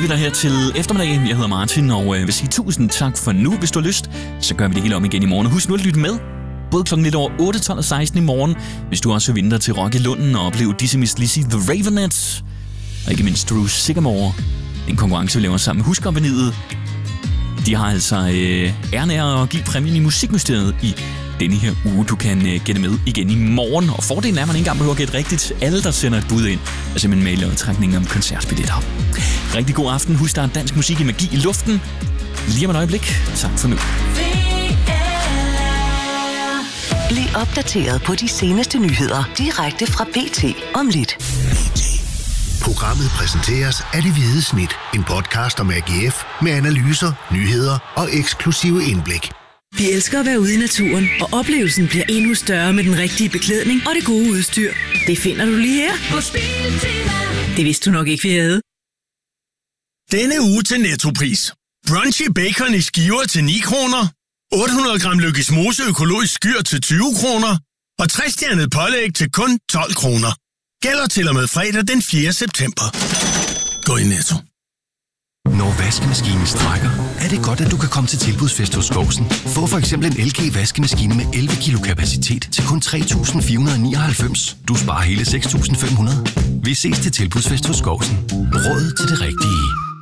vi dig her til eftermiddagen. Jeg hedder Martin, og vil sige tusind tak for nu. Hvis du har lyst, så gør vi det hele om igen i morgen. Husk nu at lytte med. Både klokken lidt over 8, 12 og 16 i morgen, hvis du også vil vinde til Rock i Lunden og opleve Dizzy Miss Lizzy, The Ravenettes, og ikke mindst Drew Sigamore. En konkurrence, vi laver sammen med Huskompagniet. De har altså æren af at give præmien i Musikmysteriet i denne her uge. Du kan gætte med igen i morgen, og fordelen er, at man ikke engang behøver at gætte rigtigt. Alle, der sender et bud ind, er simpelthen med i lodtrækningen om koncertbilletter. Rigtig god aften. Husk, der er dansk musik i magi i luften. Lige om et øjeblik. Tak for nu. Bliv opdateret på de seneste nyheder direkte fra BT om lidt. Programmet præsenteres af Det Hvide Snit. En podcast om AGF med analyser, nyheder og eksklusive indblik. Vi elsker at være ude i naturen, og oplevelsen bliver endnu større med den rigtige beklædning og det gode udstyr. Det finder du lige her på Biltema. Det vidste du nok ikke, vi havde. Denne uge til Nettopris. Brunchy bacon i skiver til 9 kroner. 800 gram Lykkes Mose økologisk skyr til 20 kroner. Og 3-stjernet pålæg til kun 12 kroner. Gælder til og med fredag den 4. september. Gå i Netto. Når vaskemaskinen strækker, er det godt, at du kan komme til tilbudsfest hos Skovsen. Få for eksempel en LG vaskemaskine med 11 kilo kapacitet til kun 3.499. Du sparer hele 6.500. Vi ses til tilbudsfest hos Skovsen. Råd til det rigtige.